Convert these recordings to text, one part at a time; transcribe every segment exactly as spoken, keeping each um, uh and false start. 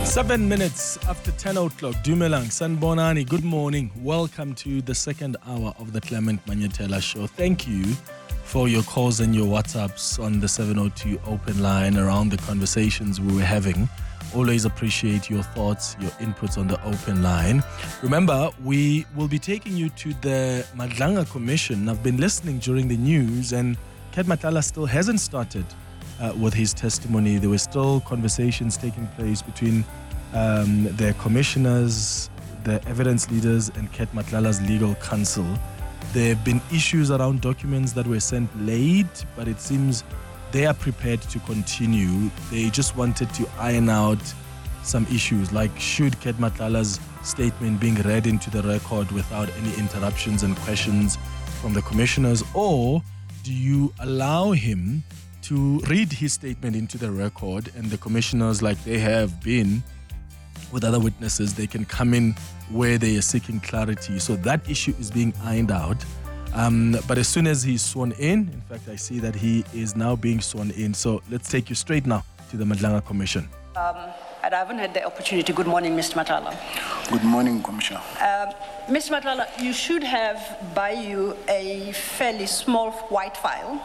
Seven minutes after ten o'clock, Dumelang, Sanbonani, good morning. Welcome to the second hour of the Clement Manyetela Show. Thank you for your calls and your WhatsApps on the seven oh two open line around the conversations we were having. Always appreciate your thoughts, your inputs on the open line. Remember, we will be taking you to the Madlanga Commission. I've been listening during the news, and Ket Matlala still hasn't started uh, with his testimony. There were still conversations taking place between um, the commissioners, the evidence leaders, and Ket Matlala's legal counsel. There have been issues around documents that were sent late, but it seems they are prepared to continue. They just wanted to iron out some issues, like should Ket Matlala's statement being read into the record without any interruptions and questions from the commissioners, or do you allow him to read his statement into the record and the commissioners, like they have been with other witnesses, they can come in where they are seeking clarity. So that issue is being ironed out. Um, but as soon as he's sworn in, in fact, I see that he is now being sworn in. So let's take you straight now to the Madlanga Commission. Um, and I haven't had the opportunity. Good morning, Mister Matlala. Good morning, Commissioner. Um, Mister Matlala, you should have by you a fairly small white file.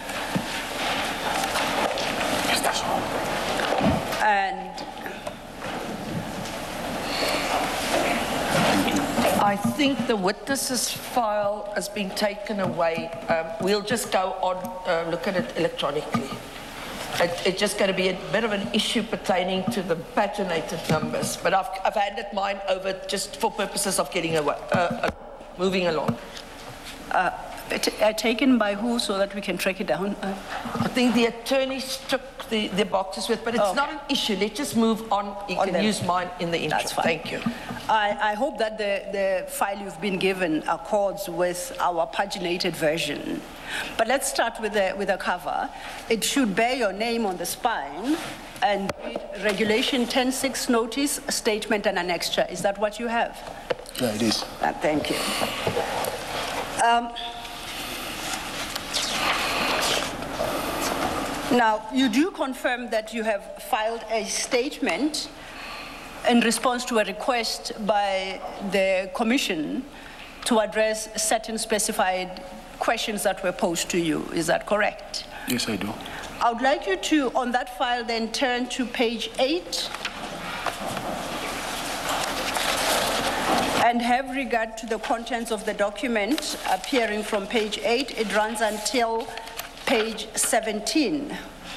Yes, that's all. And I think the witness's file has been taken away. Um, we'll just go on, uh, look at it electronically. It, it's just going to be a bit of an issue pertaining to the paginated numbers, but I've, I've handed mine over just for purposes of getting away, uh, uh, moving along. uh, t- uh, taken by who so that we can track it down? Uh, I think the attorneys took the, the boxes with, but it's Okay. not an issue. Let's just move on. You On can them. use mine in the intro. That's fine. Thank you. I, I hope that the, the file you've been given accords with our paginated version. But let's start with the, with the cover. It should bear your name on the spine and read Regulation ten six notice, statement and annexure. Is that what you have? Yeah, it is. Uh, thank you. Um, now, you do confirm that you have filed a statement in response to a request by the Commission to address certain specified questions that were posed to you. Is that correct? Yes, I do. I would like you to, on that file, then turn to page eight and have regard to the contents of the document appearing from page eight. It runs until page seventeen.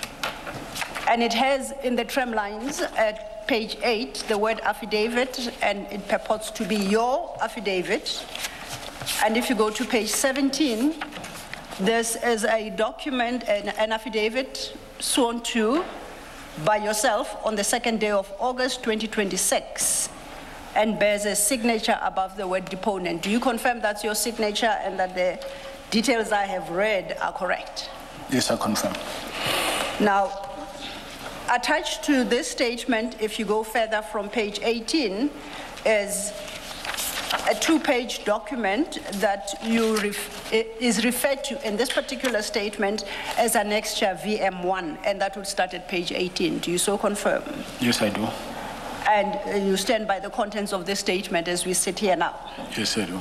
And it has in the trim lines at page eight the word affidavit, and it purports to be your affidavit. And if you go to page seventeen, this is a document, an, an affidavit sworn to by yourself on the second day of August twenty twenty-six, and bears a signature above the word deponent. Do you confirm that's your signature and that the details I have read are correct? Yes, I confirm. Now, attached to this statement, if you go further from page eighteen, is a two-page document that you ref is referred to in this particular statement as Annexure V M one, and that would start at page eighteen. Do you so confirm? Yes, I do. And uh, you stand by the contents of this statement as we sit here now? Yes, I do.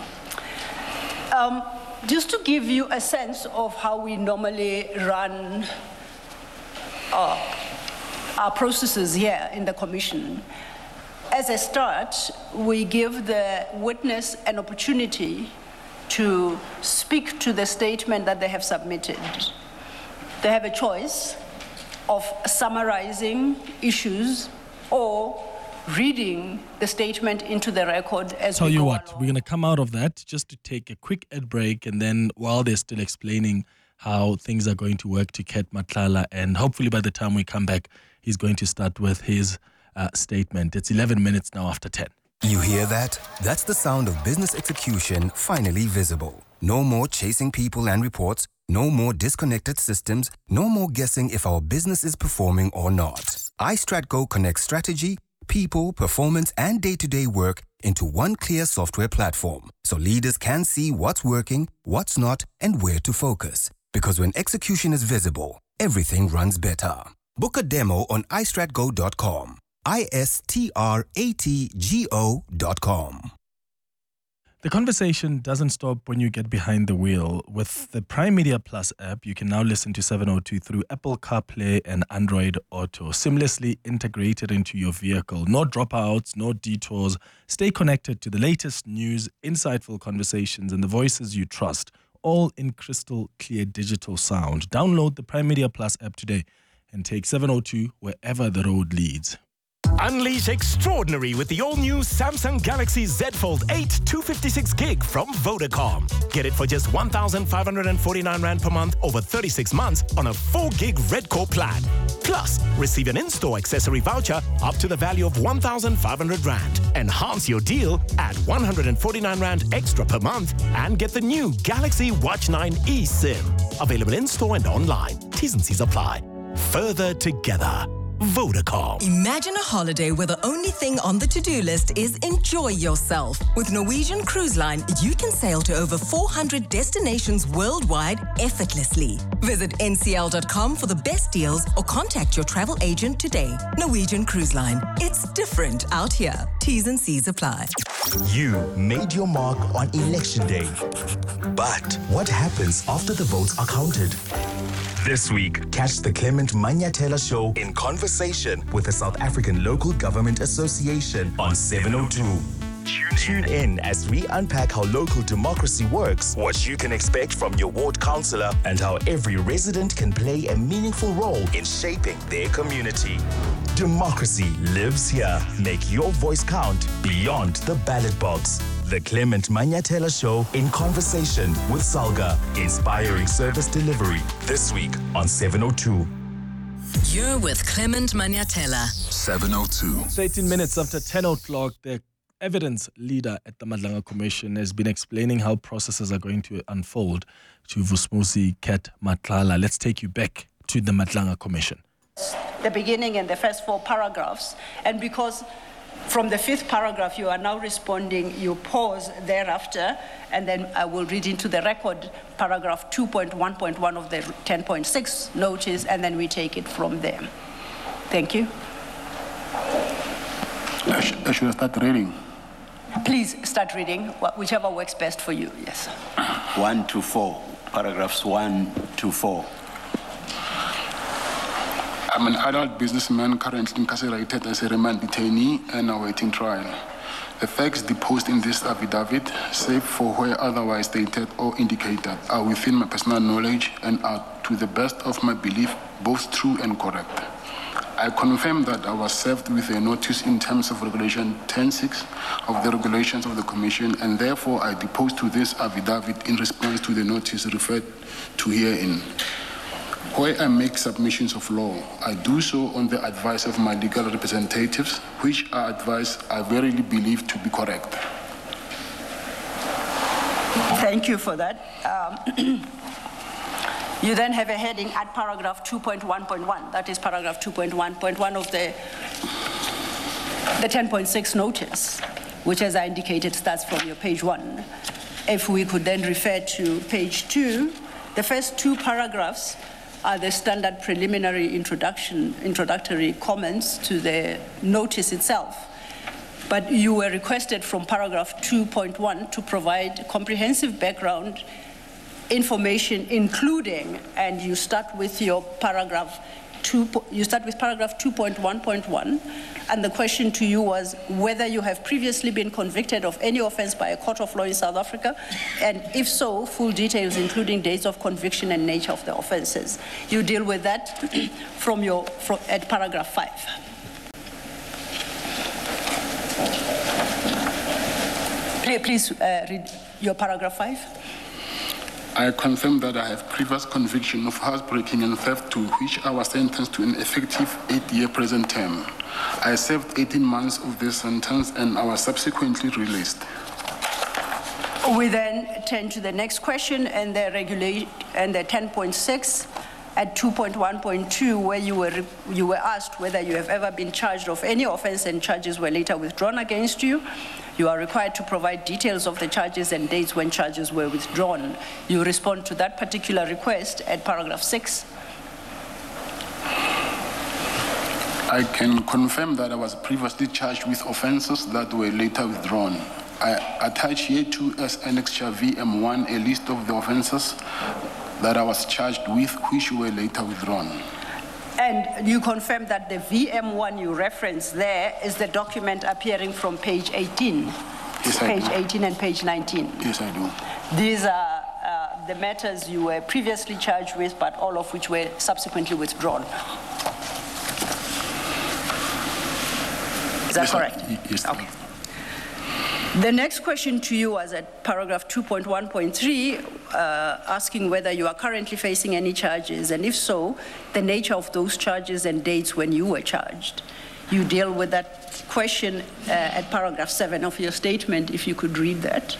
Um, just to give you a sense of how we normally run uh, our processes here in the Commission, as a start, we give the witness an opportunity to speak to the statement that they have submitted. They have a choice of summarizing issues or reading the statement into the record as Tell we you go what, along. we're going to come out of that just to take a quick ad break, and then while they're still explaining how things are going to work to Ket Matlala, and hopefully by the time we come back, he's going to start with his uh, statement. It's eleven minutes now after ten. You hear that? That's the sound of business execution finally visible. No more chasing people and reports, no more disconnected systems, no more guessing if our business is performing or not. iStratGo connects strategy, people, performance, and day-to-day work into one clear software platform, so leaders can see what's working, what's not, and where to focus. Because when execution is visible, everything runs better. Book a demo on i strat go dot com. I S T R A T G O dot com. The conversation doesn't stop when you get behind the wheel. With the Prime Media Plus app, you can now listen to seven oh two through Apple CarPlay and Android Auto, seamlessly integrated into your vehicle. No dropouts, no detours. Stay connected to the latest news, insightful conversations, and the voices you trust, all in crystal clear digital sound. Download the Prime Media Plus app today and take seven oh two wherever the road leads. Unleash extraordinary with the all-new Samsung Galaxy Z Fold eight two fifty-six gig from Vodacom. Get it for just one thousand five hundred forty-nine rand per month over thirty-six months on a four gig Red Core plan. Plus, receive an in-store accessory voucher up to the value of one thousand five hundred rand. Enhance your deal at one hundred forty-nine rand extra per month and get the new Galaxy Watch nine eSIM. Available in-store and online. T's and C's apply. Further together. Vodacom. Imagine a holiday where the only thing on the to-do list is enjoy yourself. With Norwegian Cruise Line, you can sail to over four hundred destinations worldwide effortlessly. Visit N C L dot com for the best deals or contact your travel agent today. Norwegian Cruise Line. It's different out here. T's and C's apply. You made your mark on election day. But what happens after the votes are counted? This week, catch the Clement Manyatela Show in conversation with the South African Local Government Association on seven oh two. Tune in as we unpack how local democracy works, what you can expect from your ward councillor, and how every resident can play a meaningful role in shaping their community. Democracy lives here. Make your voice count beyond the ballot box. The Clement Manyatela Show in conversation with Salga, inspiring service delivery. This week on seven oh two. You're with Clement Manyatela. seven oh two. So eighteen minutes after ten o'clock, the evidence leader at the Madlanga Commission has been explaining how processes are going to unfold to Vusmuzi Ket Matlala. Let's take you back to the Madlanga Commission. The beginning and the first four paragraphs, and because from the fifth paragraph you are now responding, you pause thereafter, and then I will read into the record paragraph two point one point one of the ten point six notice, and then we take it from there. Thank you. I, sh I should start reading. Please start reading, whichever works best for you, yes. one to four, paragraphs one to four. I'm an adult businessman currently incarcerated as a remand detainee and awaiting trial. The facts deposed in this affidavit, save for where otherwise stated or indicated, are within my personal knowledge and are, to the best of my belief, both true and correct. I confirm that I was served with a notice in terms of Regulation ten six of the regulations of the Commission, and therefore I depose to this affidavit in response to the notice referred to herein. Where I make submissions of law, I do so on the advice of my legal representatives, which are advice I verily believe to be correct. Thank you for that. Um, you then have a heading at paragraph two point one point one. That is paragraph two point one point one of the, the ten point six notice, which, as I indicated, starts from your page one. If we could then refer to page two, the first two paragraphs are the standard preliminary introduction, introductory comments to the notice itself. But you were requested from paragraph two point one to provide comprehensive background information, including, and you start with your paragraph two, you start with paragraph two point one point one, and the question to you was whether you have previously been convicted of any offense by a court of law in South Africa, and if so, full details including dates of conviction and nature of the offenses. You deal with that from your, from, at paragraph five. Please, please uh, read your paragraph five. I confirm that I have previous conviction of housebreaking and theft to which I was sentenced to an effective eight-year prison term. I served eighteen months of this sentence and I was subsequently released. We then turn to the next question and the regulate and the ten point six at two point one point two, where you were you were asked whether you have ever been charged of any offense and charges were later withdrawn against you. You are required to provide details of the charges and dates when charges were withdrawn. You respond to that particular request at paragraph six. I can confirm that I was previously charged with offences that were later withdrawn. I attach here to as Annexure V M one a list of the offences that I was charged with, which were later withdrawn. And you confirm that the V M one you reference there is the document appearing from page eighteen? Yes, I page do. eighteen and page nineteen? Yes, I do. These are uh, the matters you were previously charged with, but all of which were subsequently withdrawn. Is that Yes, I- correct? yes. Okay. The next question to you was at paragraph two point one point three, uh, asking whether you are currently facing any charges, and if so, the nature of those charges and dates when you were charged. You deal with that question uh, at paragraph seven of your statement, if you could read that.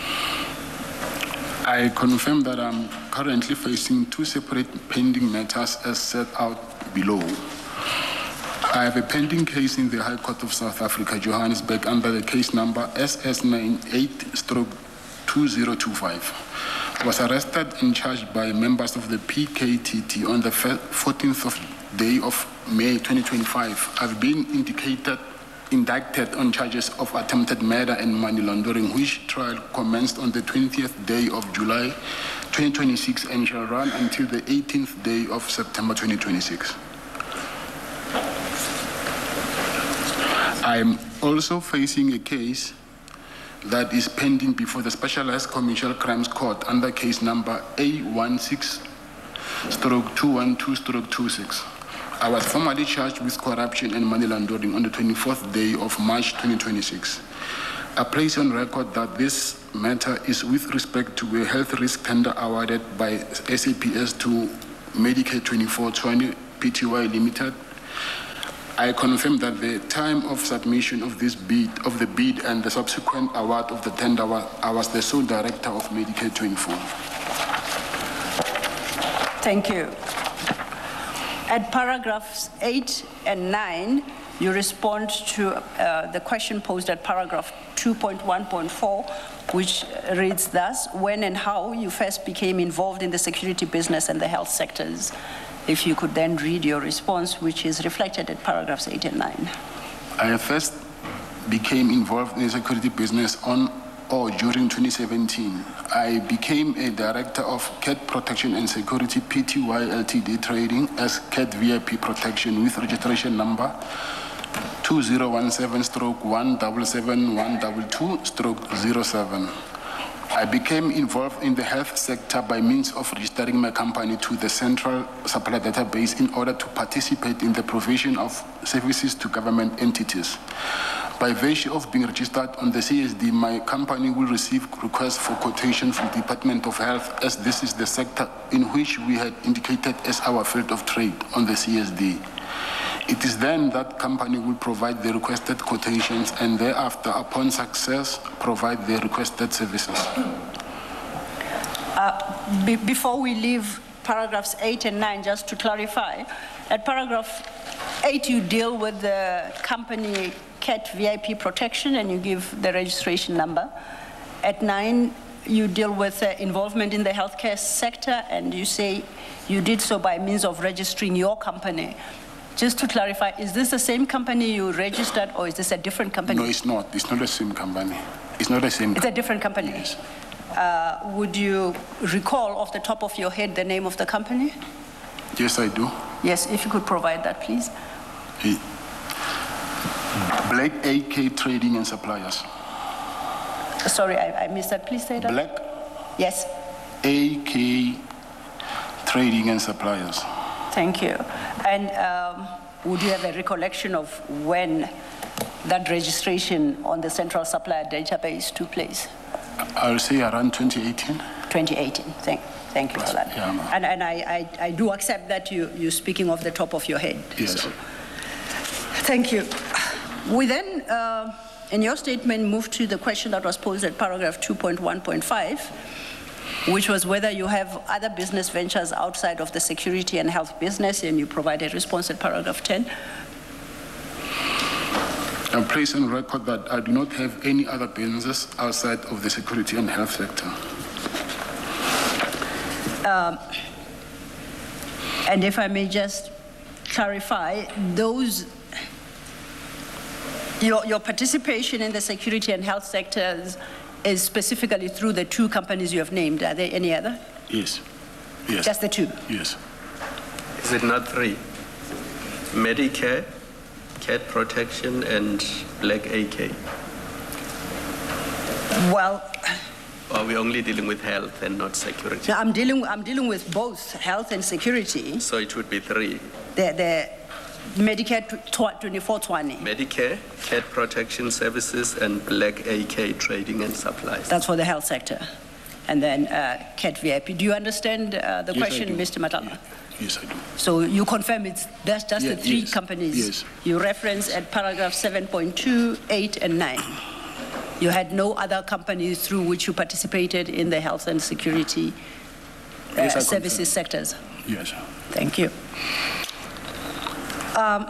I confirm that I'm currently facing two separate pending matters as set out below. I have a pending case in the High Court of South Africa, Johannesburg, under the case number S S ninety-eight two zero two five. I was arrested and charged by members of the P K T T on the fourteenth of day of May twenty twenty-five. I've been indicated, indicted on charges of attempted murder and money laundering, which trial commenced on the twentieth day of July twenty twenty-six and shall run until the eighteenth day of September twenty twenty-six. I am also facing a case that is pending before the Specialized Commercial Crimes Court under case number A sixteen two twelve twenty-six. I was formally charged with corruption and money laundering on the twenty-fourth day of March twenty twenty-six. I place on record that this matter is with respect to a health risk tender awarded by S A P S to Medicare twenty-four twenty Pty Limited. I confirm that the time of submission of this bid, of the bid and the subsequent award of the tender, I was the sole director of Medicare twenty-four. Thank you. At paragraphs eight and nine, you respond to uh, the question posed at paragraph two point one point four, which reads thus: when and how you first became involved in the security business and the health sectors. If you could then read your response, which is reflected at paragraphs eight and nine. I first became involved in the security business on or during twenty seventeen. I became a director of C A T Protection and Security Pty Ltd Trading as C A T V I P Protection with registration number two zero one seven one seven seven one two two zero seven. I became involved in the health sector by means of registering my company to the Central Supply Database in order to participate in the provision of services to government entities. By virtue of being registered on the C S D, my company will receive requests for quotation from the Department of Health, as this is the sector in which we had indicated as our field of trade on the C S D. It is then that company will provide the requested quotations and thereafter, upon success, provide the requested services. Uh, be before we leave paragraphs eight and nine, just to clarify, at paragraph eight, you deal with the company C A T V I P Protection and you give the registration number. At nine, you deal with uh, involvement in the healthcare sector and you say you did so by means of registering your company. Just to clarify, is this the same company you registered or is this a different company? No, it's not. It's not the same company. It's not the same. It's a different company? Yes. Uh, would you recall off the top of your head the name of the company? Yes, I do. Yes, if you could provide that, please. Hey. Black A K Trading and Suppliers. Sorry, I, I missed that. Please say that. Black Yes. A K Trading and Suppliers. Thank you. And um, would you have a recollection of when that registration on the Central Supplier Database took place? I'll say around twenty eighteen. twenty eighteen. Thank, thank you for that. Yeah, ma'am. and and I, I, I do accept that you, you're speaking off the top of your head. Yes. So. Thank you. We then, uh, in your statement, moved to the question that was posed at paragraph two point one point five, which was whether you have other business ventures outside of the security and health business, and you provided a response at paragraph ten. I place on record that I do not have any other businesses outside of the security and health sector. Um, and if I may just clarify, those Your, your participation in the security and health sectors is specifically through the two companies you have named. Are there any other? Yes. Yes. Just the two? Yes. Is it not three? Medicare, Cat Protection, and Black A K. Well, or are we only dealing with health and not security? No, I'm dealing. I'm dealing with both health and security. So it would be three. The the Medicare twenty-four twenty. Medicare, Cat Protection Services, and Black A K Trading and Supplies. That's for the health sector, and then uh, Cat V I P. Do you understand uh, the yes, question, Mister Matala? Yeah. Yes, I do. So you confirm it's that's just yeah, the three yes, companies yes. you reference at paragraph seven point two, eight, and nine. You had no other companies through which you participated in the health and security uh, yes, services sectors? Yes. Thank you. Um,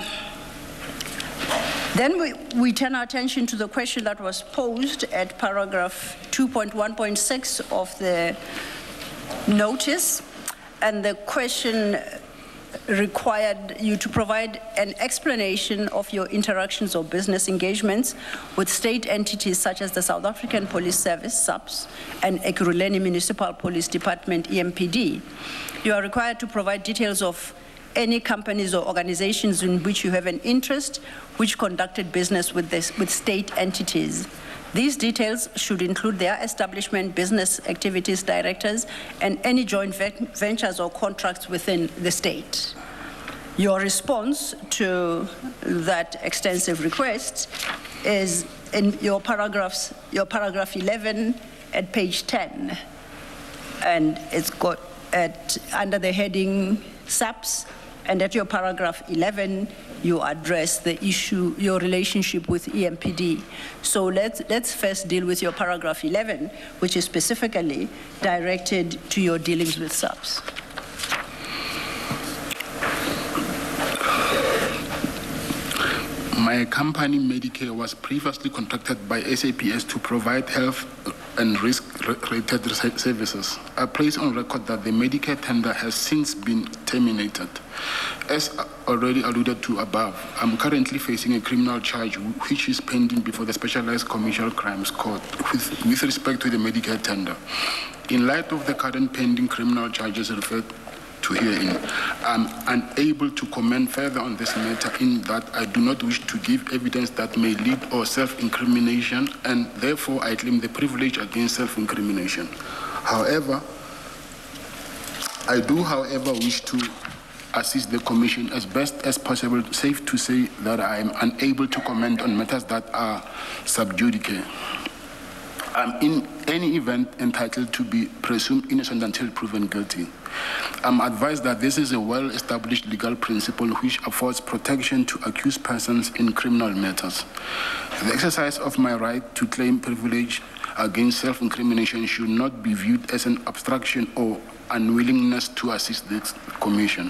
then we, we turn our attention to the question that was posed at paragraph two point one point six of the notice, and the question required you to provide an explanation of your interactions or business engagements with state entities such as the South African Police Service, SAPS, and Ekurhuleni Municipal Police Department, E M P D. You are required to provide details of any companies or organizations in which you have an interest which conducted business with, this, with state entities. These details should include their establishment, business activities directors, and any joint ventures or contracts within the state. Your response to that extensive request is in your paragraphs, your paragraph eleven at page ten, and it's got at under the heading SAPS. And at your paragraph eleven, you address the issue, your relationship with E M P D. So let's, let's first deal with your paragraph eleven, which is specifically directed to your dealings with SAPS. My company, Medicare, was previously contracted by S A P S to provide health and risk-related services. I place on record that the Medicare tender has since been terminated. As already alluded to above, I'm currently facing a criminal charge which is pending before the Specialized Commercial Crimes Court with, with respect to the Medicare tender. In light of the current pending criminal charges referred to herein, I'm unable to comment further on this matter in that I do not wish to give evidence that may lead or self-incrimination, and therefore I claim the privilege against self-incrimination. However, I do, however, wish to assist the Commission as best as possible. Safe to say that I am unable to comment on matters that are sub judice. I'm in any event entitled to be presumed innocent until proven guilty. I'm advised that this is a well-established legal principle which affords protection to accused persons in criminal matters. The exercise of my right to claim privilege against self-incrimination should not be viewed as an obstruction or unwillingness to assist the Commission.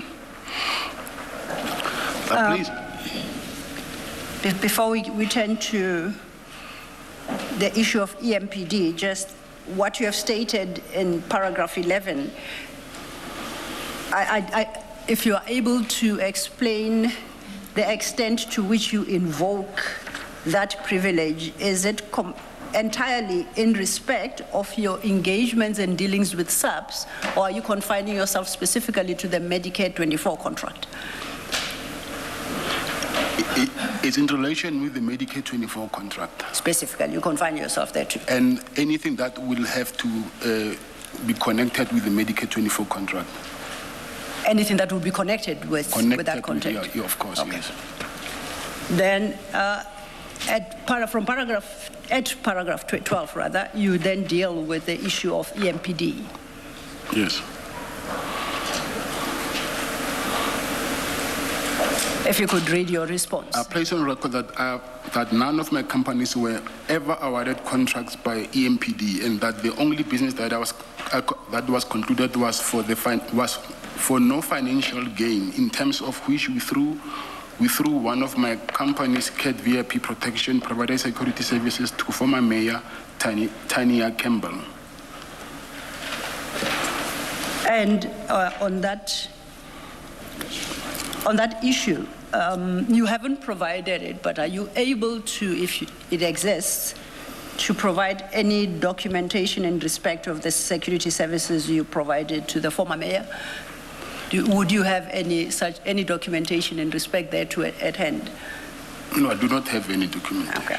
Uh, please. Before we, we turn to the issue of E M P D, just what you have stated in paragraph eleven, I, I, I, if you are able to explain the extent to which you invoke that privilege, is it com entirely in respect of your engagements and dealings with SAPS, or are you confining yourself specifically to the Medicare twenty-four contract? It, it's in relation with the Medicare twenty-four contract. Specifically, you confine yourself there too. And anything that will have to uh, be connected with the Medicare twenty-four contract. Anything that will be connected with, connected with that content? With, yeah, yeah, of course, okay. Yes. Then, uh, at para, from paragraph, at paragraph twelve, rather, you then deal with the issue of E M P D. Yes. If you could read your response. I place on record that, uh, that none of my companies were ever awarded contracts by E M P D, and that the only business that I was uh, that was concluded was for the fin was for no financial gain, in terms of which we threw we threw one of my company's Cat V I P protection provided security services to former Mayor Tanya, Tanya Campbell. And uh, on that. On that issue, um, you haven't provided it, but are you able to, if it exists, to provide any documentation in respect of the security services you provided to the former mayor? Do, would you have any such any documentation in respect thereto at, at hand? No, I do not have any documentation. Okay.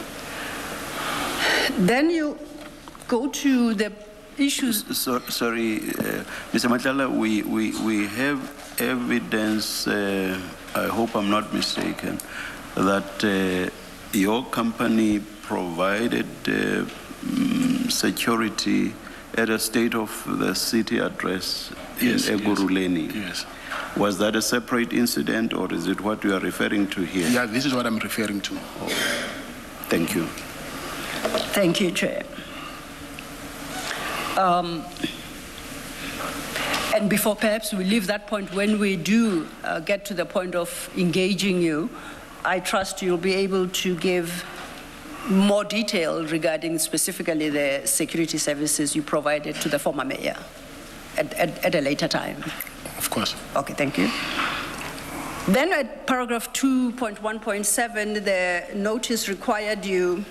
Then you go to the issues. So, sorry, uh, Mister Matlala, we, we, we have evidence, uh, I hope I'm not mistaken, that uh, your company provided uh, um, security at a state of the city address yes, in Eguruleni. Yes. Was that a separate incident, or is it what you are referring to here? Yeah, this is what I'm referring to. Oh. Thank you. Thank you, Chair. Um, and before perhaps we leave that point, when we do uh, get to the point of engaging you, I trust you'll be able to give more detail regarding specifically the security services you provided to the former mayor at, at, at a later time. Of course. Okay, thank you. Then at paragraph two point one point seven, the notice required you,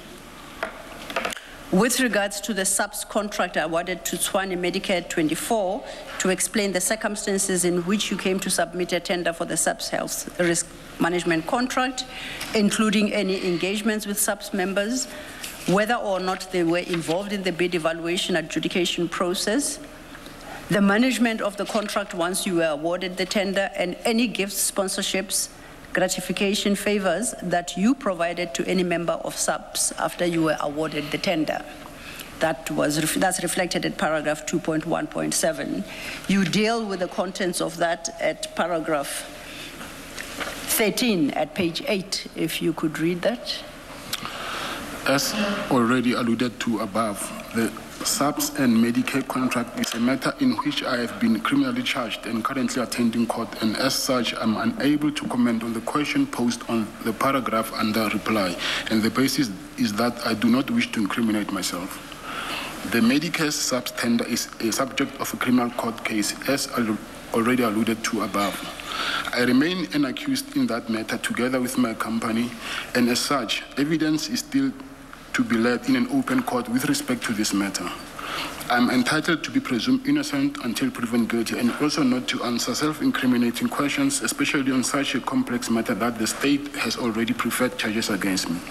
with regards to the subs contract awarded to Tshwane Medicare twenty-four, to explain the circumstances in which you came to submit a tender for the subs health risk management contract, including any engagements with subs members, whether or not they were involved in the bid evaluation adjudication process, the management of the contract once you were awarded the tender, and any gifts, sponsorships, gratification favors that you provided to any member of subs after you were awarded the tender. That was, that's reflected at paragraph two point one point seven. You deal with the contents of that at paragraph thirteen at page eight, if you could read that. As already alluded to above, the subs and Medicare contract is a matter in which I have been criminally charged and currently attending court, and as such, I'm unable to comment on the question posed on the paragraph under reply, and the basis is that I do not wish to incriminate myself. The Medicare subs tender is a subject of a criminal court case, as already alluded to above. I remain an accused in that matter together with my company, and as such, evidence is still to be led in an open court with respect to this matter. I'm entitled to be presumed innocent until proven guilty, and also not to answer self-incriminating questions, especially on such a complex matter that the state has already preferred charges against me.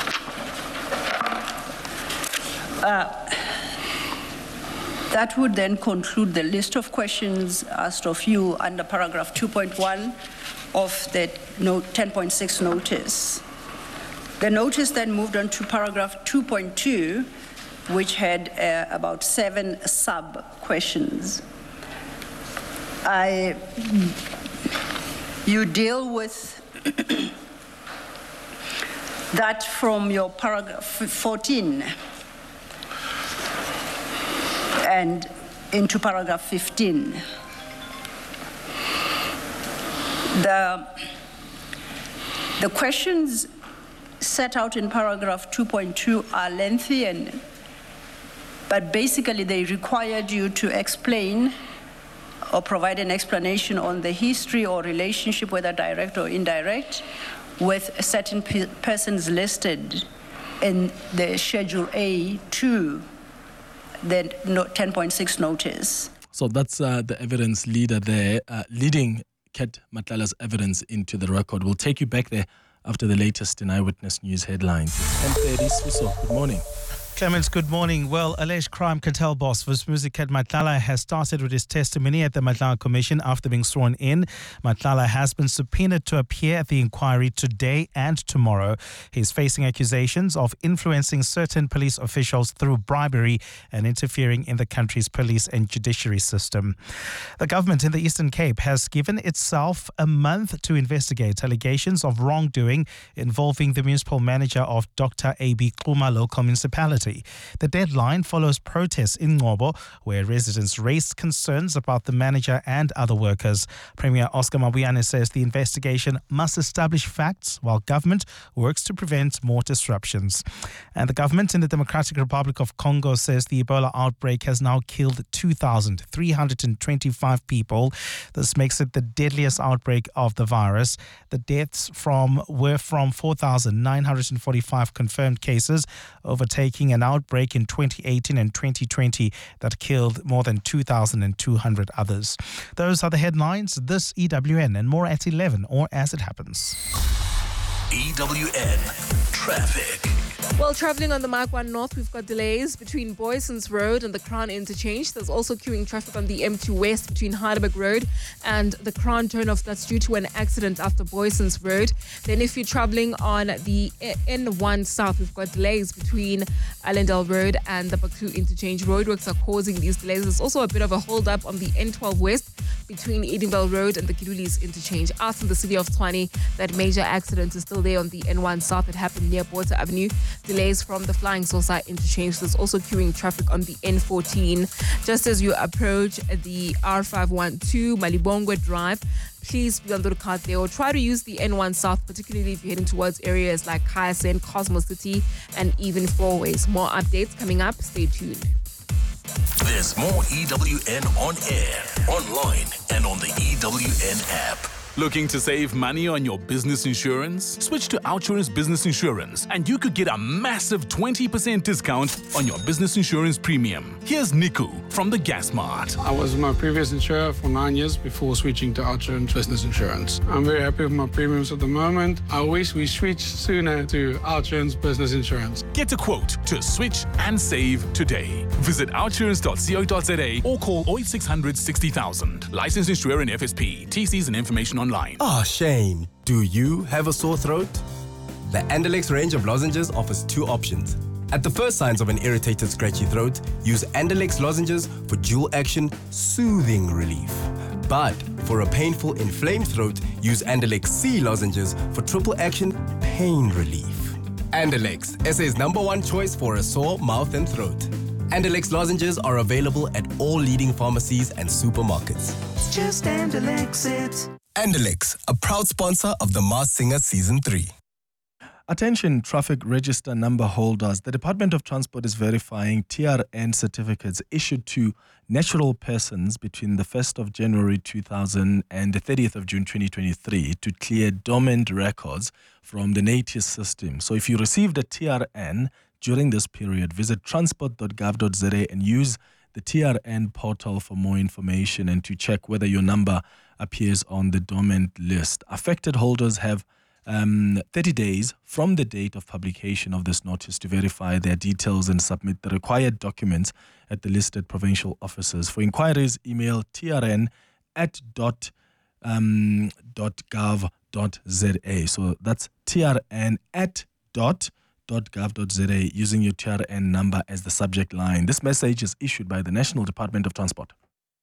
Uh, that would then conclude the list of questions asked of you under paragraph two point one of the ten point six notice. The notice then moved on to paragraph two point two, which had uh, about seven sub-questions. I, you deal with that from your paragraph fourteen and into paragraph fifteen. The, the questions set out in paragraph two point two are lengthy, and, but basically they required you to explain or provide an explanation on the history or relationship, whether direct or indirect, with certain pe persons listed in the Schedule A to the ten point six notice. So that's uh, the evidence leader there, uh, leading Kat Matlala's evidence into the record. We'll take you back there after the latest in Eyewitness News headlines. It's ten thirty, Swiso. Good morning. Clements, good morning. Well, alleged crime cartel boss Vusumuzi Kat Matlala has started with his testimony at the Matlala Commission after being sworn in. Matlala has been subpoenaed to appear at the inquiry today and tomorrow. He's facing accusations of influencing certain police officials through bribery and interfering in the country's police and judiciary system. The government in the Eastern Cape has given itself a month to investigate allegations of wrongdoing involving the municipal manager of Doctor A B Xuma local municipality. Saturday. The deadline follows protests in Ngobo, where residents raised concerns about the manager and other workers. Premier Oscar Mabuyane says the investigation must establish facts while government works to prevent more disruptions. And the government in the Democratic Republic of Congo says the Ebola outbreak has now killed two thousand three hundred twenty-five people. This makes it the deadliest outbreak of the virus. The deaths from were from four thousand nine hundred forty-five confirmed cases, overtaking an outbreak in twenty eighteen and twenty twenty that killed more than two thousand two hundred others. Those are the headlines. This E W N and more at eleven or as it happens. E W N Traffic. Well, travelling on the Mark one North, we've got delays between Boysons Road and the Crown Interchange. There's also queuing traffic on the M two West between Heidelberg Road and the Crown turnoff. That's due to an accident after Boysons Road. Then if you're travelling on the N one South, we've got delays between Allendale Road and the Baku Interchange. Roadworks are causing these delays. There's also a bit of a hold-up on the N twelve West between Edenvale Road and the Kirulis Interchange. Out in the city of Tshwane, that major accident is still there on the N one South. It happened near Botha Avenue. Delays from the Flying Saucer Interchange. There's also queuing traffic on the N fourteen. Just as you approach the R five one two Malibongwe Drive, please be on the lookout there or try to use the N one South, particularly if you're heading towards areas like Kaizen, Cosmo City, and even Four Ways. More updates coming up. Stay tuned. There's more E W N on air, online, and on the E W N app. Looking to save money on your business insurance? Switch to Outsurance Business Insurance and you could get a massive twenty percent discount on your business insurance premium. Here's Niku from the Gas Mart. I was my previous insurer for nine years before switching to Outsurance Business Insurance. I'm very happy with my premiums at the moment. I wish we switched sooner to Outsurance Business Insurance. Get a quote to switch and save today. Visit outsurance dot co dot za or call oh eight six hundred sixty thousand. Licensed insurer in F S P. T Cs and information online. Ah, shame. Do you have a sore throat? The Andalex range of lozenges offers two options. At the first signs of an irritated, scratchy throat, use Andalex lozenges for dual action, soothing relief. But for a painful, inflamed throat, use Andalex C lozenges for triple action, pain relief. Andalex, S A's number one choice for a sore mouth and throat. Andalex lozenges are available at all leading pharmacies and supermarkets. Just Andalex it. Andalex, a proud sponsor of The Masked Singer Season three. Attention traffic register number holders. The Department of Transport is verifying T R N certificates issued to natural persons between the first of January two thousand and the thirtieth of June twenty twenty-three to clear dormant records from the NATIS system. So if you received a T R N during this period, visit transport dot gov dot za and use the T R N portal for more information and to check whether your number appears on the dormant list. Affected holders have um, thirty days from the date of publication of this notice to verify their details and submit the required documents at the listed provincial offices. For inquiries, email trn at dot, um, dot gov dot za. So that's trn at dot .gov.za using your T R N number as the subject line. This message is issued by the National Department of Transport.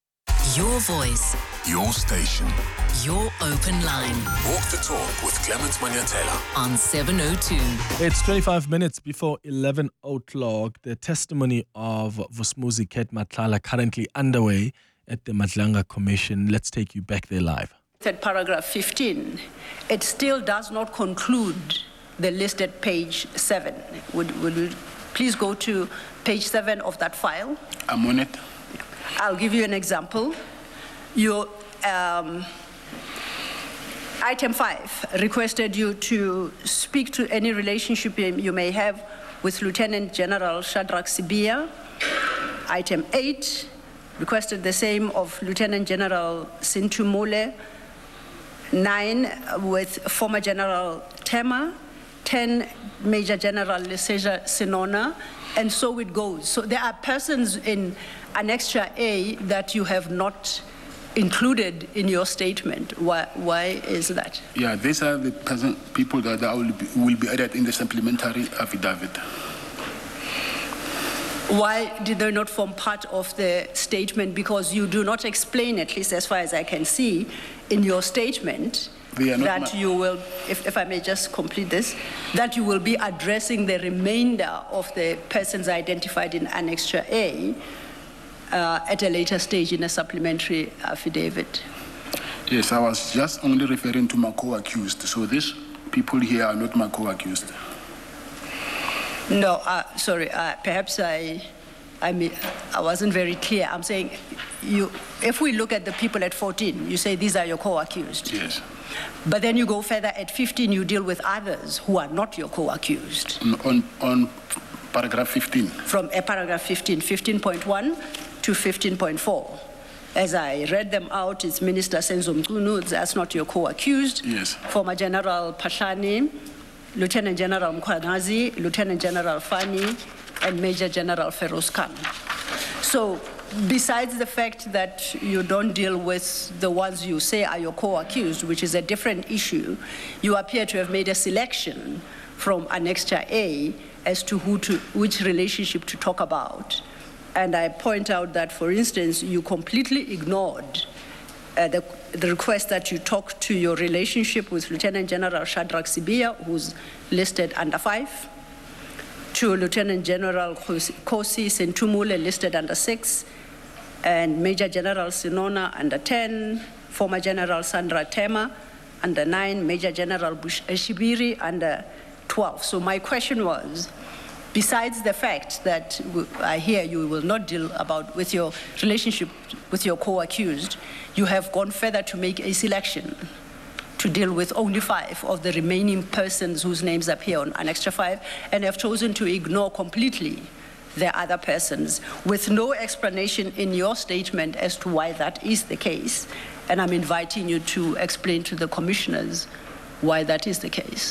Your voice. Your station. Your open line. Walk the talk with Clement Manyatela on seven oh two. It's twenty-five minutes before eleven o'clock. The testimony of Vusumuzi Ket Matlala currently underway at the Madlanga Commission. Let's take you back there live. At paragraph fifteen, it still does not conclude the list at page seven. Would, would you please go to page seven of that file? I'm on it. I'll give you an example. Your um, item five requested you to speak to any relationship you may have with Lieutenant General Shadrach Sibia. Item eight requested the same of Lieutenant General Sintu Mule. Nine with former General Tema. ten, Major General Leseja Sinona, and so it goes. So there are persons in Annexure A that you have not included in your statement. Why, why is that? Yeah, these are the person, people that, that will, be, will be added in the supplementary affidavit. Why did they not form part of the statement? Because you do not explain, at least as far as I can see, in your statement, They are not that ma- you will, if, if I may just complete this, that you will be addressing the remainder of the persons identified in Annexure A uh, at a later stage in a supplementary affidavit. Yes, I was just only referring to my co-accused. So these people here are not my co-accused. No, uh, sorry, uh, perhaps I, I, mean, I wasn't very clear. I'm saying, you, if we look at the people at fourteen, you say these are your co-accused. Yes. But then you go further at fifteen, you deal with others who are not your co-accused. On, on, on paragraph fifteen. From uh, paragraph fifteen, fifteen point one to fifteen point four. As I read them out, it's Minister Senzo Mkunu, that's not your co-accused. Yes. Former General Pashani, Lieutenant General Mkwanazi, Lieutenant General Fani, and Major General Feroz Khan. So, besides the fact that you don't deal with the ones you say are your co-accused, which is a different issue, you appear to have made a selection from Annexure A as to who to, which relationship to talk about. And I point out that, for instance, you completely ignored uh, the, the request that you talk to your relationship with Lieutenant General Shadrach Sibia, who's listed under five, to Lieutenant General Kosi Sentumule, listed under six, and Major General Sinona, under ten, former General Sandra Tema, under nine, Major General Bush Shibiri, under twelve. So my question was, besides the fact that I hear you will not deal about with your relationship with your co-accused, you have gone further to make a selection to deal with only five of the remaining persons whose names appear on Annexure five, and have chosen to ignore completely the other persons, with no explanation in your statement as to why that is the case. And I'm inviting you to explain to the commissioners why that is the case.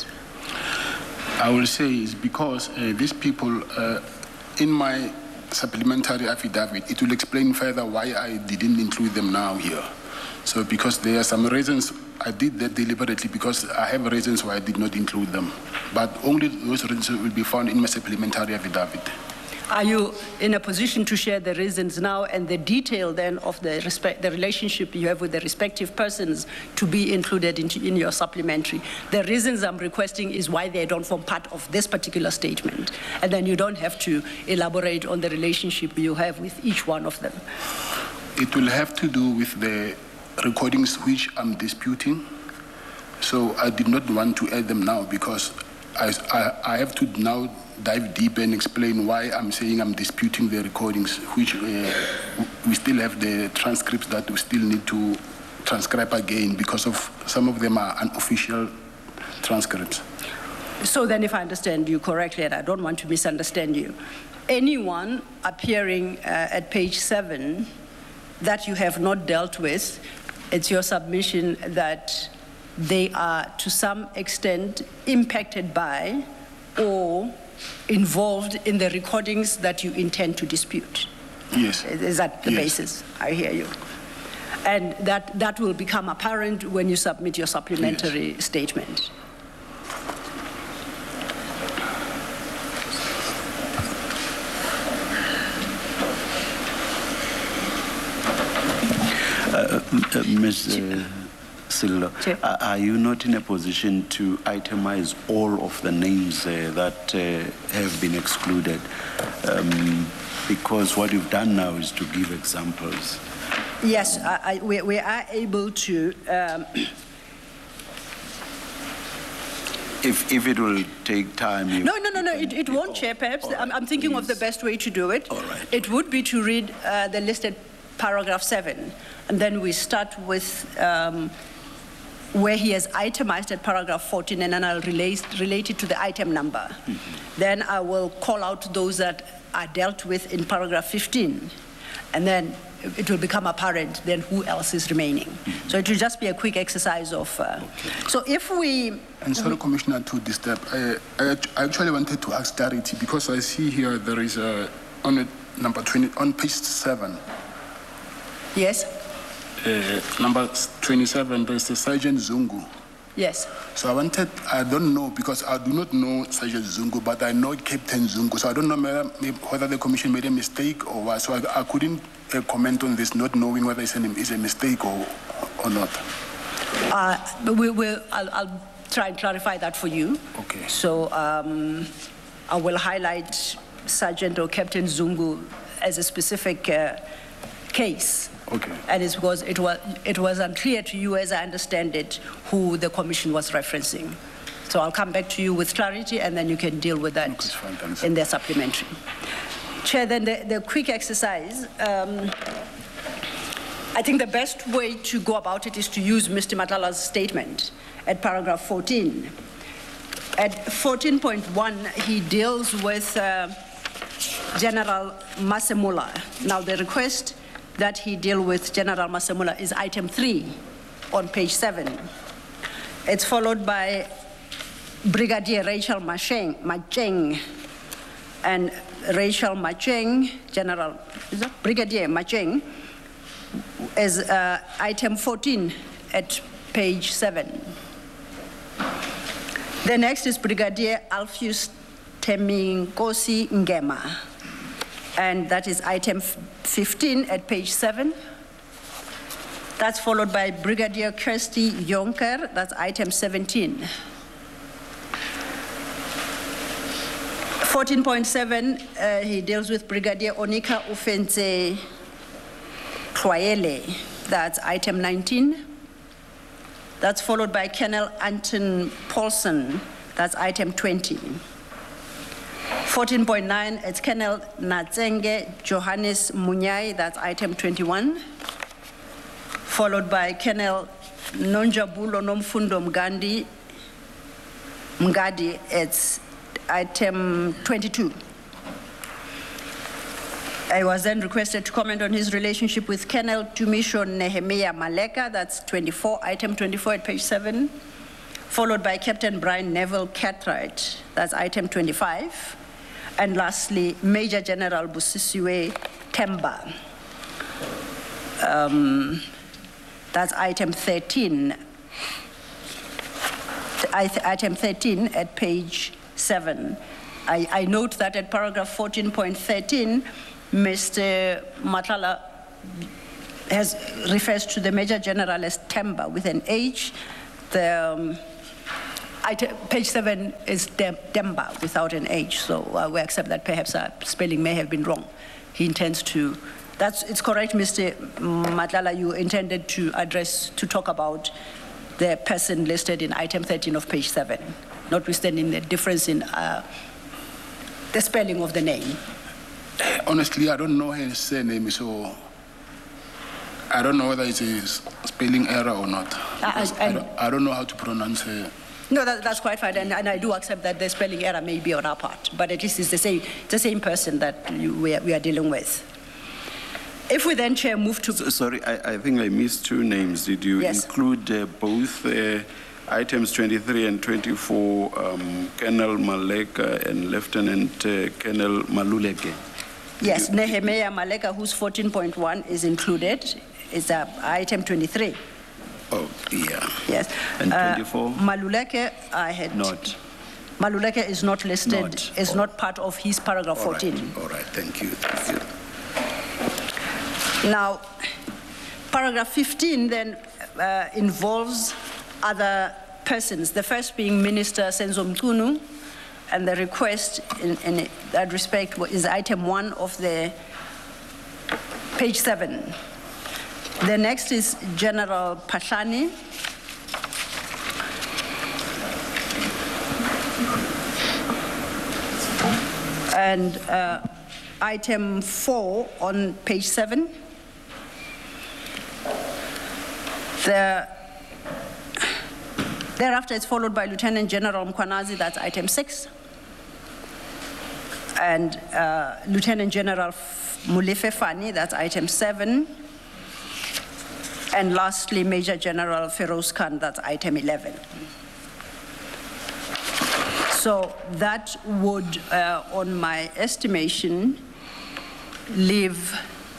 I will say is because uh, these people, uh, in my supplementary affidavit, it will explain further why I didn't include them now here. So because there are some reasons, I did that deliberately because I have reasons why I did not include them. But only those reasons will be found in my supplementary affidavit. Are you in a position to share the reasons now and the detail then of the, respect, the relationship you have with the respective persons to be included into, in your supplementary? The reasons I'm requesting is why they don't form part of this particular statement. And then you don't have to elaborate on the relationship you have with each one of them. It will have to do with the recordings which I'm disputing. So I did not want to add them now because I, I, I have to now dive deep and explain why I'm saying I'm disputing the recordings, which uh, we still have the transcripts that we still need to transcribe again because of some of them are unofficial transcripts. So then if I understand you correctly, and I don't want to misunderstand you, anyone appearing uh, at page seven that you have not dealt with, it's your submission that they are to some extent impacted by or involved in the recordings that you intend to dispute. Yes. Is that the yes. basis? I hear you. And that, that will become apparent when you submit your supplementary yes. statement. Uh, uh, Miz Sillo, are, are you not in a position to itemize all of the names uh, that uh, have been excluded? Um, because what you've done now is to give examples. Yes, I, I, we, we are able to. Um, If, if it will take time. You, no, no, no, no, it, it won't, Chair. Perhaps right, I'm, I'm thinking please. of the best way to do it. All right. It would be to read uh, the listed paragraph seven, and then we start with um, where he has itemized at paragraph fourteen, and then I'll relate, relate it to the item number. Mm-hmm. Then I will call out those that are dealt with in paragraph fifteen, and then it will become apparent then who else is remaining. Mm-hmm. So it will just be a quick exercise of. Uh, okay. So if we. And sorry, we, Commissioner, to disturb. I, I actually wanted to ask clarity because I see here there is a on a, number twenty on page seven. Yes. Uh, number twenty-seven, there's a Sergeant Zungu. Yes. So I wanted, I don't know, because I do not know Sergeant Zungu, but I know Captain Zungu. So I don't know whether the Commission made a mistake or what. So I, I couldn't uh, comment on this, not knowing whether it's a, it's a mistake or, or not. Uh, we will, I'll, I'll try and clarify that for you. Okay. So um, I will highlight Sergeant or Captain Zungu as a specific uh, case. Okay. And it's because it was, it was unclear to you, as I understand it, who the commission was referencing. So I'll come back to you with clarity, and then you can deal with that fine, in the supplementary. Chair, then the, the quick exercise. Um, I think the best way to go about it is to use Mister Matlala's statement at paragraph fourteen. At fourteen point one, he deals with uh, General Masemula. Now, the request that he deal with General Masemula is item three on page seven. It's followed by Brigadier Rachel Macheng, Macheng, and Rachel Macheng, General, is that Brigadier Macheng, is uh, item fourteen at page seven. The next is Brigadier Alpheus Teminkosi Ngema, and that is item fifteen at page seven. That's followed by Brigadier Kirsty Jonker, that's item seventeen. fourteen point seven, uh, he deals with Brigadier Onika Ufense Kwayele, that's item nineteen. That's followed by Colonel Anton Paulson, that's item twenty. fourteen point nine, it's Colonel Natsenge Johannes Munyai, that's item twenty-one. Followed by Colonel Nonjabulo Nomfundo Mgandi, Mgadi, it's item twenty-two. I was then requested to comment on his relationship with Colonel Tumisho Nehemiah Maleka, that's twenty-four, item twenty-four at page seven. Followed by Captain Brian Neville Cartwright, that's item twenty-five. And lastly, Major General Busisiwe Temba. Um, that's item thirteen. Item thirteen at page seven. I, I note that at paragraph fourteen point thirteen, Mister Matlala has refers to the Major General as Temba with an H. The um, item, page seven is Temba without an H, so uh, we accept that perhaps our spelling may have been wrong. He intends to. That's it's correct, Mister Matlala. You intended to address to talk about the person listed in item thirteen of page seven, notwithstanding the difference in uh, the spelling of the name. Honestly, I don't know his surname, so I don't know whether it's a spelling error or not. I, I, I, don't, I don't know how to pronounce her. No, that, that's quite fine, and, and I do accept that the spelling error may be on our part, but at least it's the same, the same person that you, we, are, we are dealing with. If we then, Chair, move to... So, sorry, I, I think I missed two names. Did you yes. include uh, both uh, items twenty-three and twenty-four, um, Colonel Maleka and Lieutenant uh, Colonel Maluleke? Yes, Nehemiah Maleka, whose fourteen point one is included, is uh, item twenty-three. Oh, yeah. Yes. And twenty-four? Uh, Maluleke, I had... Not. Maluleke is not listed, Not. is oh. not part of his paragraph All right. fourteen. All right, thank you. Thank you. Now, paragraph fifteen then uh, involves other persons, the first being Minister Senzo Mchunu, and the request in, in that respect is item one of the page seven. The next is General Pashani. And uh, item four on page seven. The, thereafter, it's followed by Lieutenant General Mkwanazi, that's item six. And uh, Lieutenant General Mulefe Fani, that's item seven. And lastly, Major General Feroz Khan, that's item eleven. So that would, uh, on my estimation, leave,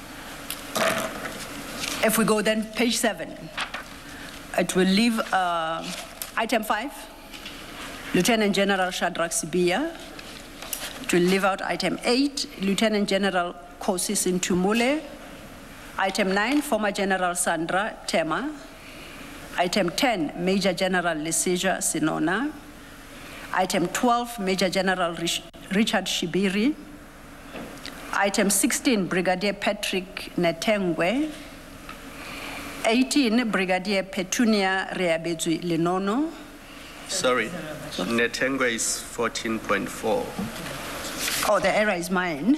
if we go then page seven, it will leave uh, item five, Lieutenant General Shadrach Sibia. It will leave out item eight, Lieutenant General Kosi Sintumule. Item nine, former General Sandra Tema. Item ten, Major General Lesija Sinona. Item twelve, Major General Rich Richard Shibiri. Item sixteen, Brigadier Patrick Netengwe. eighteen, Brigadier Petunia Reabedzu Lenono. Sorry, Netengwe is fourteen point four. Oh, the error is mine.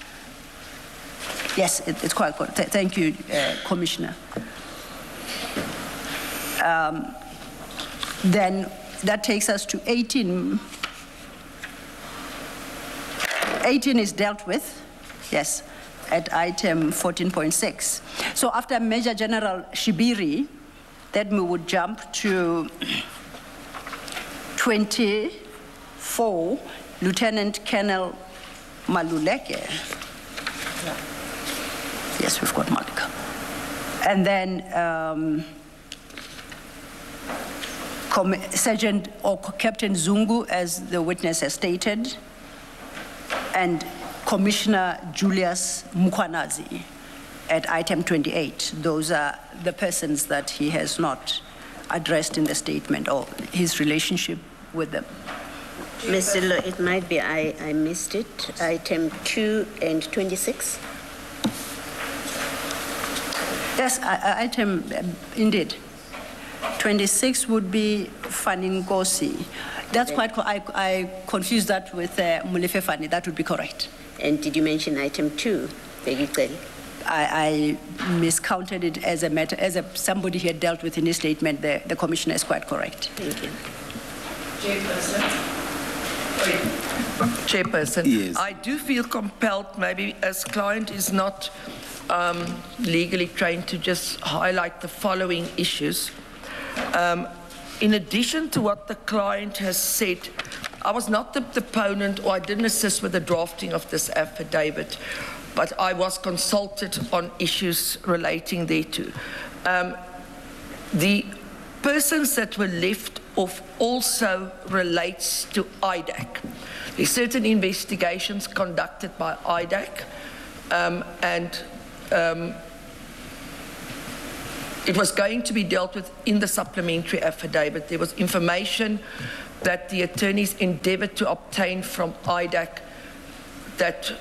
Yes, it, it's quite good. Th thank you, uh, Commissioner. Um, then that takes us to eighteen. eighteen is dealt with, yes, at item fourteen point six. So after Major General Shibiri, then we would jump to twenty-four, Lieutenant Colonel Maluleke. Yes, we've got Malika. And then um, Sergeant or Captain Zungu, as the witness has stated, and Commissioner Julius Mukwanazi at item twenty-eight. Those are the persons that he has not addressed in the statement or his relationship with them. Miz Zillo, it might be I, I missed it. Item two and twenty-six. Yes, item, indeed. twenty-six would be Faningosi. That's quite, I, I confused that with uh, Mulefe Fani. That would be correct. And did you mention item two? I, I miscounted it as a matter, as a, somebody he had dealt with in his statement. The, the commissioner is quite correct. Thank you. Chairperson, yes. I do feel compelled, maybe as client is not um, legally trained, to just highlight the following issues. Um, in addition to what the client has said, I was not the deponent, or I didn't assist with the drafting of this affidavit, but I was consulted on issues relating thereto. Um, the persons that were left off also relates to I D A C. There's certain investigations conducted by I D A C, um, and um, it was going to be dealt with in the supplementary affidavit. There was information that the attorneys endeavoured to obtain from I D A C that,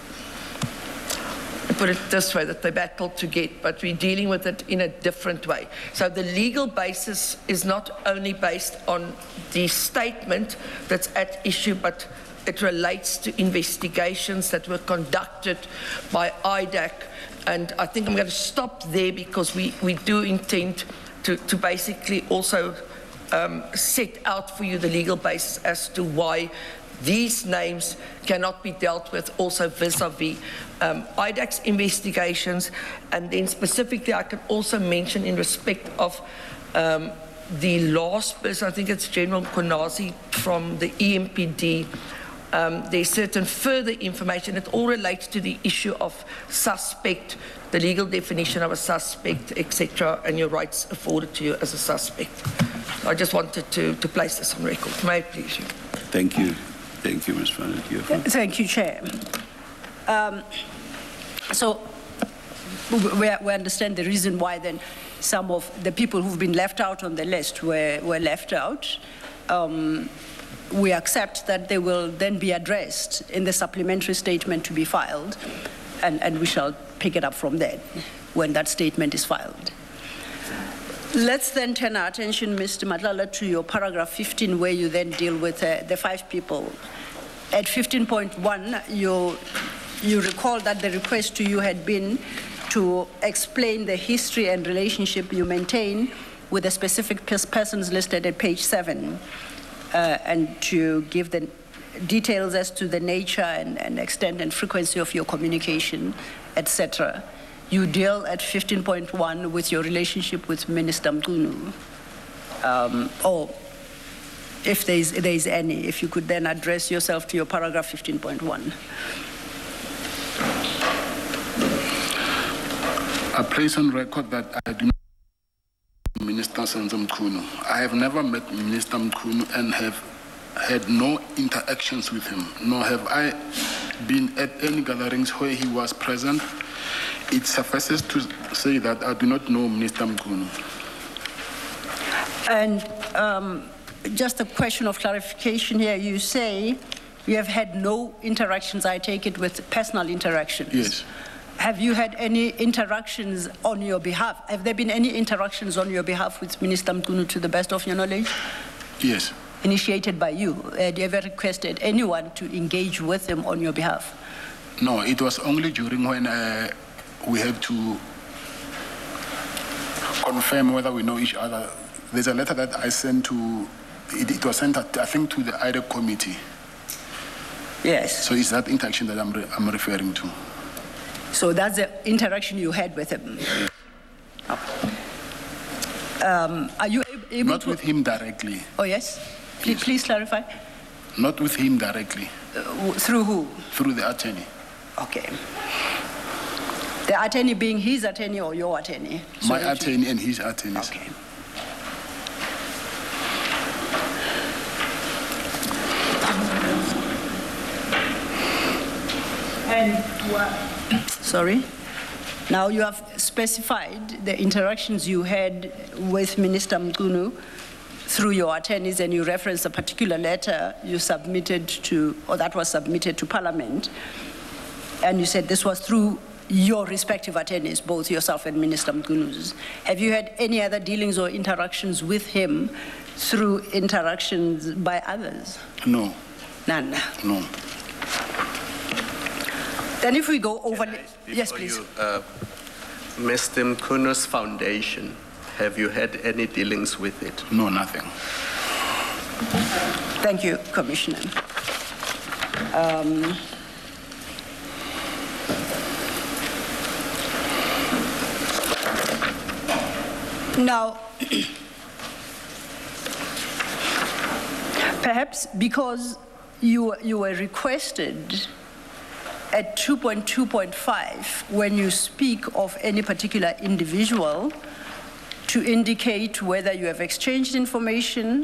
put it this way, that they battled to get, but we're dealing with it in a different way. So the legal basis is not only based on the statement that's at issue, but it relates to investigations that were conducted by I D A C. And I think I'm going to stop there, because we, we do intend to, to basically also um, set out for you the legal basis as to why these names cannot be dealt with also vis-a-vis um, I D A C's investigations. And then specifically, I can also mention in respect of um, the last person, I think it's General Konazi from the E M P D, um, there's certain further information. It all relates to the issue of suspect, the legal definition of a suspect, et cetera, and your rights afforded to you as a suspect. I just wanted to, to place this on record. May I please you? Thank you. Thank you, Miz Van der Keuvel. Thank you, Chair. Um, so we, we understand the reason why then some of the people who've been left out on the list were, were left out. Um, we accept that they will then be addressed in the supplementary statement to be filed, and, and we shall pick it up from there when that statement is filed. Let's then turn our attention, Mister Madlala, to your paragraph fifteen, where you then deal with uh, the five people. At fifteen point one, you, you recall that the request to you had been to explain the history and relationship you maintain with the specific persons listed at page seven, uh, and to give the details as to the nature and, and extent and frequency of your communication, et cetera. You deal at fifteen point one with your relationship with Minister Mchunu, um, or if there is, there is any, if you could then address yourself to your paragraph fifteen point one. I place on record that I do not know Minister Senzo Mchunu. I have never met Minister Mchunu and have had no interactions with him, nor have I been at any gatherings where he was present. It suffices to say that I do not know Minister Mchunu. And um, just a question of clarification here. You say you have had no interactions, I take it, with personal interactions. Yes. Have you had any interactions on your behalf? Have there been any interactions on your behalf with Minister Mchunu to the best of your knowledge? Yes. Initiated by you? Had you ever requested anyone to engage with him on your behalf? No, it was only during when uh, we have to confirm whether we know each other. There's a letter that I sent to, it, it was sent, I think, to the I D E C committee. Yes. So it's that interaction that I'm, re I'm referring to. So that's the interaction you had with him? Um, are you able Not to... with him directly. Oh, yes? Please, yes. Please clarify. Not with him directly. Uh, through who? Through the attorney. Okay. The attorney being his attorney or your attorney? My so attorney you... and his attorney. Okay. And what? Sorry? Now you have specified the interactions you had with Minister Mchunu through your attorneys, and you referenced a particular letter you submitted to, or that was submitted to Parliament, and you said this was through your respective attorneys, both yourself and Minister Mchunu's. Have you had any other dealings or interactions with him through interactions by others? No. None? No. Then if we go over... Yes, please. You, uh, Mister Mchunu's foundation, have you had any dealings with it? No, nothing. Thank you, Commissioner. Um, now, perhaps because you, you were requested at two point two point five, when you speak of any particular individual, to indicate whether you have exchanged information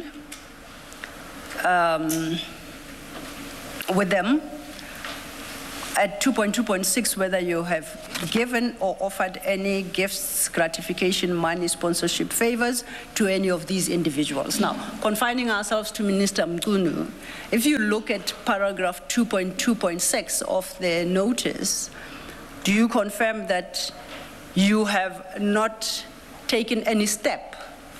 um, with them. At two point two point six, whether you have given or offered any gifts, gratification, money, sponsorship, favors to any of these individuals. Now, confining ourselves to Minister Mchunu, if you look at paragraph two point two point six of the notice, do you confirm that you have not taken any step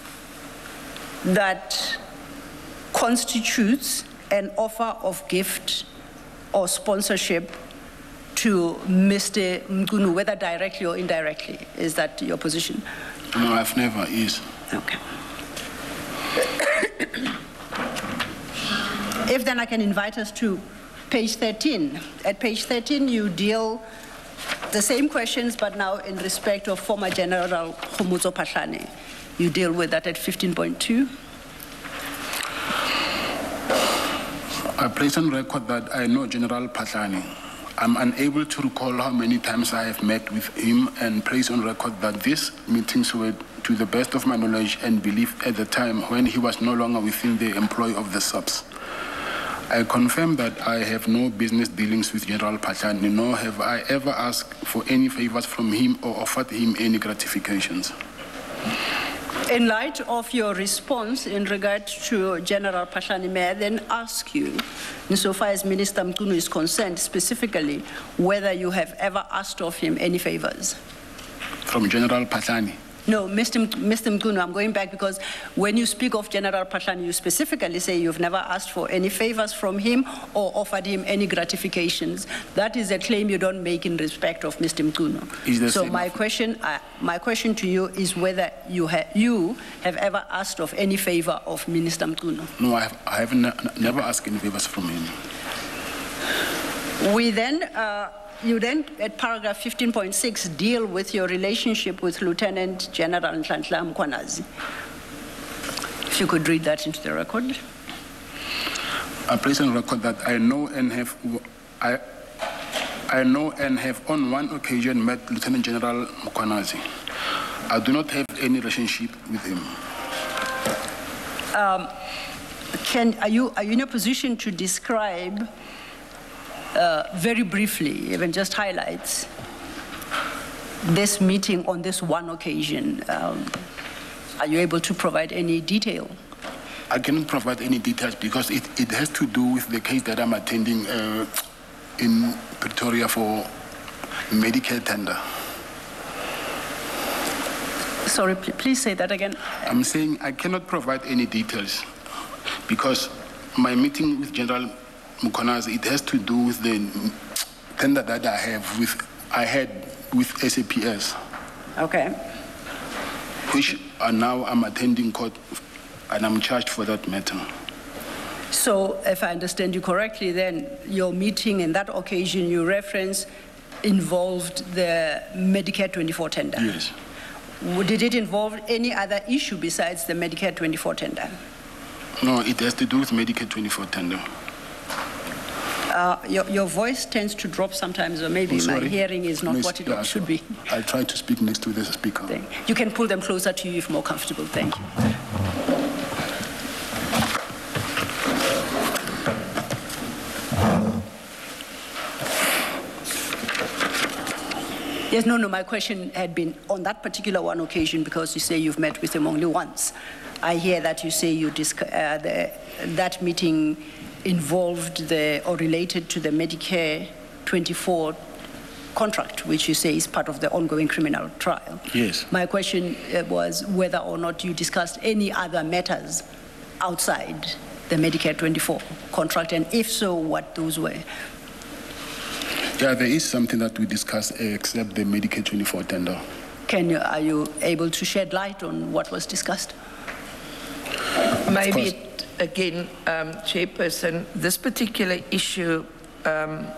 that constitutes an offer of gift or sponsorship to Mister Mchunu, whether directly or indirectly? Is that your position? No, I've never is. Okay. If then I can invite us to page thirteen. At page thirteen, you deal the same questions, but now in respect of former General Khomotso Phahlane. You deal with that at fifteen point two. I place on record that I know General Phahlane. I'm unable to recall how many times I have met with him, and place on record that these meetings were, to the best of my knowledge and belief at the time, when he was no longer within the employ of the subs. I confirm that I have no business dealings with General Phahlane, nor have I ever asked for any favors from him or offered him any gratifications. In light of your response in regard to General Phahlane, may I then ask you, insofar as Minister Mchunu is concerned, specifically whether you have ever asked of him any favors? From General Phahlane? No, Mister M Mister Mchunu, I'm going back because when you speak of General Phahlane, you specifically say you've never asked for any favors from him or offered him any gratifications. That is a claim you don't make in respect of Mister Mchunu. So my question, uh, my question to you is whether you, ha you have ever asked of any favor of Minister Mchunu. No, I have, I have ne never asked any favors from him. We then... Uh, You then, at paragraph fifteen point six, deal with your relationship with Lieutenant General Nhlanhla Mkhwanazi. If you could read that into the record. I place on record that I know and have, I, I know and have on one occasion met Lieutenant General Mkhwanazi. I do not have any relationship with him. Um, can, are, you, are you in a position to describe Uh, very briefly, even just highlights this meeting on this one occasion? Um, Are you able to provide any detail? I cannot provide any details because it, it has to do with the case that I'm attending uh, in Pretoria for Medicare tender. Sorry, pl- please say that again. I'm saying I cannot provide any details because my meeting with General Mukonazi, it has to do with the tender that I have with I had with S A P S. Okay. Which are now I'm attending court and I'm charged for that matter. So, if I understand you correctly, then your meeting in that occasion you reference involved the Medicare twenty-four tender. Yes. Did it involve any other issue besides the Medicare twenty-four tender? No, it has to do with Medicare twenty-four tender. Uh, your, your voice tends to drop sometimes, or maybe Oh, my sorry. hearing is not Miss- what it yeah, should be. I'll try to speak next to the speaker. Thank you. You can pull them closer to you if more comfortable. Thank you. Yes, no, no, my question had been on that particular one occasion because you say you've met with him only once. I hear that you say you disc- uh, the, that meeting involved the or related to the Medicare twenty-four contract, which you say is part of the ongoing criminal trial. Yes. My question uh, was whether or not you discussed any other matters outside the Medicare twenty-four contract, and if so, what those were. Yeah, there is something that we discussed uh, except the Medicare twenty-four tender. Can you, are you able to shed light on what was discussed? Maybe, it, again, um, Chairperson, this particular issue, um,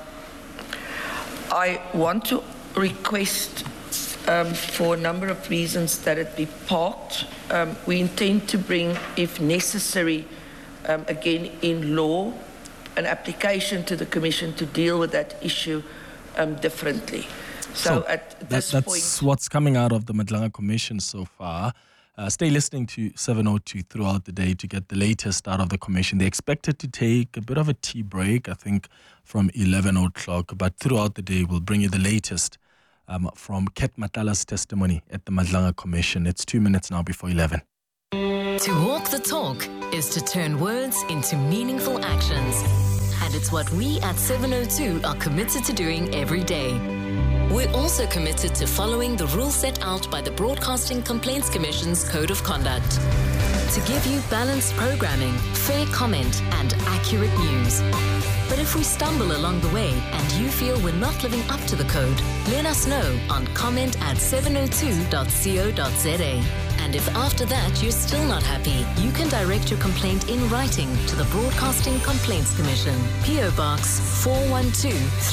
I want to request um, for a number of reasons that it be parked. Um, we intend to bring, if necessary, um, again, in law, an application to the Commission to deal with that issue um, differently. So, So at that, this that's point, what's coming out of the Madlanga Commission so far. Uh, stay listening to seven oh two throughout the day to get the latest out of the Commission. They're expected to take a bit of a tea break, I think, from eleven o'clock. But throughout the day, we'll bring you the latest um, from Ket Matala's testimony at the Madlanga Commission. It's two minutes now before eleven. To walk the talk is to turn words into meaningful actions. And it's what we at seven oh two are committed to doing every day. We're also committed to following the rules set out by the Broadcasting Complaints Commission's Code of Conduct. To give you balanced programming, fair comment, and accurate news. But if we stumble along the way and you feel we're not living up to the code, let us know on comment at seven oh two dot co dot za. And if after that you're still not happy, you can direct your complaint in writing to the Broadcasting Complaints Commission, P O Box four one two